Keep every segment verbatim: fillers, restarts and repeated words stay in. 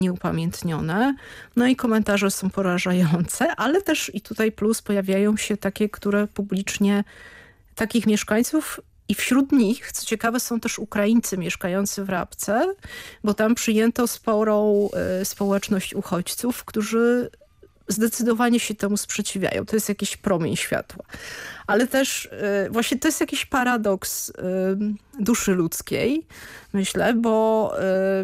nieupamiętnione. No i komentarze są porażające, ale też i tutaj plus pojawiają się takie, które publicznie takich mieszkańców i wśród nich, co ciekawe, są też Ukraińcy mieszkający w Rabce, bo tam przyjęto sporą y, społeczność uchodźców, którzy zdecydowanie się temu sprzeciwiają. To jest jakiś promień światła. Ale też y, właśnie to jest jakiś paradoks y, duszy ludzkiej, myślę, bo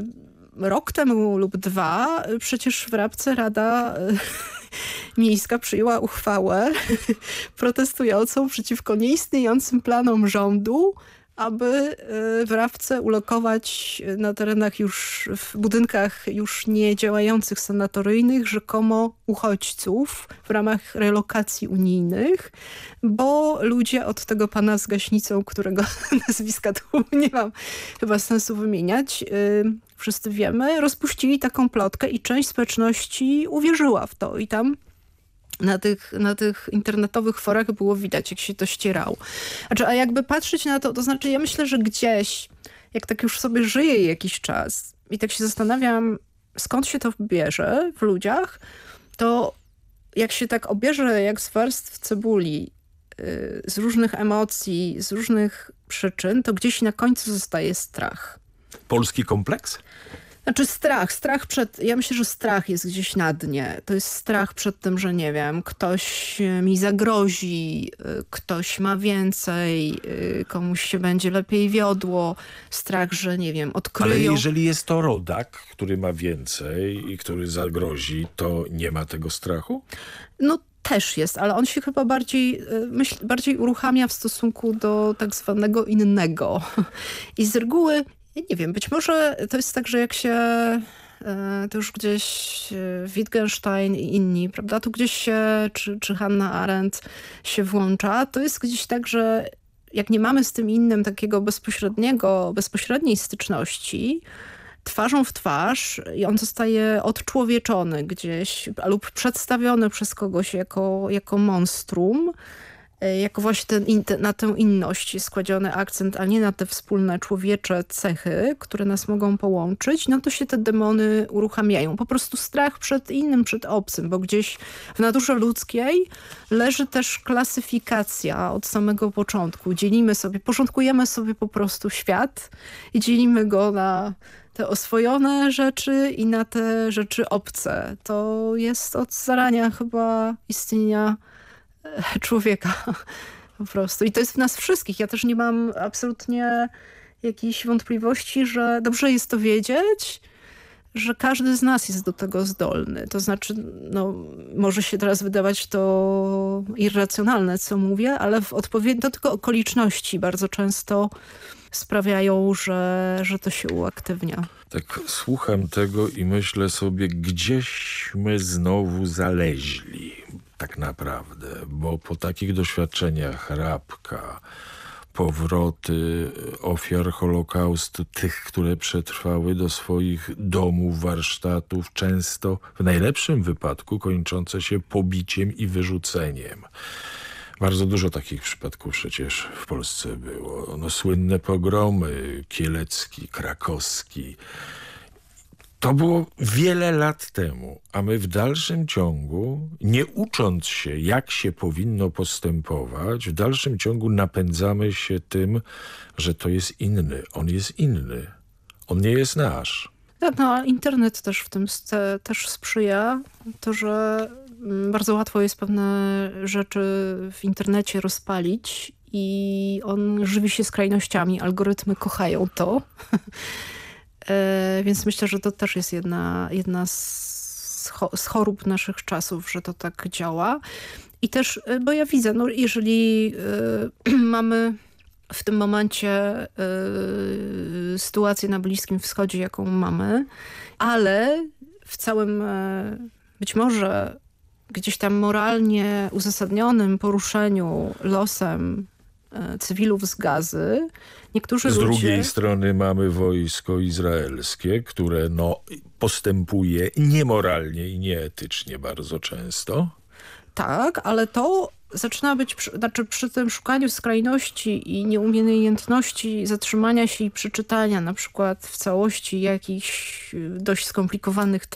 y, rok temu lub dwa przecież w Rabce Rada y, Miejska przyjęła uchwałę protestującą przeciwko nieistniejącym planom rządu, aby w Rawce ulokować na terenach już, w budynkach już nie działających sanatoryjnych rzekomo uchodźców w ramach relokacji unijnych, bo ludzie od tego pana z gaśnicą, którego nazwiska tu nie mam chyba sensu wymieniać, wszyscy wiemy, rozpuścili taką plotkę i część społeczności uwierzyła w to i tam Na tych, na tych internetowych forach było widać, jak się to ścierało. Znaczy, a jakby patrzeć na to, to znaczy ja myślę, że gdzieś, jak tak już sobie żyje jakiś czas i tak się zastanawiam, skąd się to bierze w ludziach, to jak się tak obierze jak z warstw cebuli, yy, z różnych emocji, z różnych przyczyn, to gdzieś na końcu zostaje strach. Polski kompleks? Znaczy strach, strach przed, ja myślę, że strach jest gdzieś na dnie. To jest strach przed tym, że nie wiem, ktoś mi zagrozi, ktoś ma więcej, komuś się będzie lepiej wiodło. Strach, że nie wiem, odkryją. Ale jeżeli jest to rodak, który ma więcej i który zagrozi, to nie ma tego strachu? No też jest, ale on się chyba bardziej, myśl, bardziej uruchamia w stosunku do tak zwanego innego. I z reguły ja nie wiem, być może to jest tak, że jak się to już gdzieś Wittgenstein i inni, prawda, tu gdzieś się, czy, czy Hannah Arendt się włącza, to jest gdzieś tak, że jak nie mamy z tym innym takiego bezpośredniego, bezpośredniej styczności, twarzą w twarz i on zostaje odczłowieczony gdzieś lub przedstawiony przez kogoś jako, jako monstrum, jako właśnie ten, in, na tę inność jest składziony akcent, a nie na te wspólne człowiecze cechy, które nas mogą połączyć, no to się te demony uruchamiają. Po prostu strach przed innym, przed obcym, bo gdzieś w naturze ludzkiej leży też klasyfikacja od samego początku. Dzielimy sobie, porządkujemy sobie po prostu świat i dzielimy go na te oswojone rzeczy i na te rzeczy obce. To jest od zarania chyba istnienia człowieka po prostu. I to jest w nas wszystkich. Ja też nie mam absolutnie jakiejś wątpliwości, że dobrze jest to wiedzieć, że każdy z nas jest do tego zdolny. To znaczy, no, może się teraz wydawać to irracjonalne, co mówię, ale w odpowiednio do tego okoliczności bardzo często sprawiają, że, że to się uaktywnia. Tak słucham tego i myślę sobie, gdzieśmy znowu zaleźli tak naprawdę, bo po takich doświadczeniach Rabka, powroty ofiar Holokaustu, tych, które przetrwały do swoich domów, warsztatów, często w najlepszym wypadku kończące się pobiciem i wyrzuceniem. Bardzo dużo takich przypadków przecież w Polsce było. No, słynne pogromy, Kielecki, Krakowski. To było wiele lat temu, a my w dalszym ciągu, nie ucząc się, jak się powinno postępować, w dalszym ciągu napędzamy się tym, że to jest inny. On jest inny. On nie jest nasz. Tak, no a internet też w tym te, też sprzyja. To, że bardzo łatwo jest pewne rzeczy w internecie rozpalić i on żywi się skrajnościami. Algorytmy kochają to. Więc myślę, że to też jest jedna, jedna z, cho z chorób naszych czasów, że to tak działa. I też, bo ja widzę, no jeżeli y, mamy w tym momencie y, sytuację na Bliskim Wschodzie, jaką mamy, ale w całym y, być może gdzieś tam moralnie uzasadnionym poruszeniu losem cywilów z Gazy. Niektórzy z ludzie... drugiej strony mamy wojsko izraelskie, które no, postępuje niemoralnie i nieetycznie bardzo często. Tak, ale to zaczyna być, przy, znaczy przy tym szukaniu skrajności i nieumiejętności zatrzymania się i przeczytania na przykład w całości jakichś dość skomplikowanych